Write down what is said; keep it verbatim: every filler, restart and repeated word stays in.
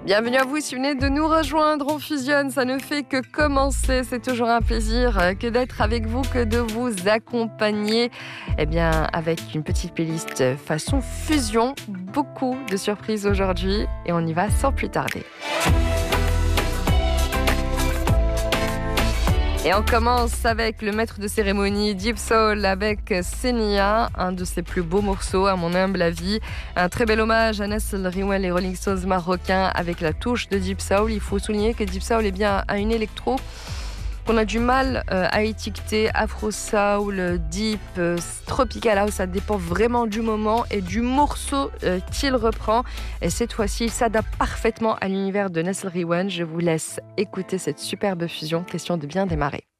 Bienvenue à vous, si vous venez de nous rejoindre, on fusionne, ça ne fait que commencer, c'est toujours un plaisir que d'être avec vous, que de vous accompagner, eh bien, avec une petite playlist façon fusion, beaucoup de surprises aujourd'hui et on y va sans plus tarder. Et on commence avec le maître de cérémonie Deep Soul avec Senia, un de ses plus beaux morceaux à mon humble avis. Un très bel hommage à Nassel Riwel et Rolling Stones marocains avec la touche de Deep Soul. Il faut souligner que Deep Soul est bien à une électro qu'on a du mal euh, à étiqueter Afro Soul, Deep, euh, Tropical House. Ça dépend vraiment du moment et du morceau euh, qu'il reprend. Et cette fois-ci, il s'adapte parfaitement à l'univers de Nassel Riwel. Je vous laisse écouter cette superbe fusion. Question de bien démarrer.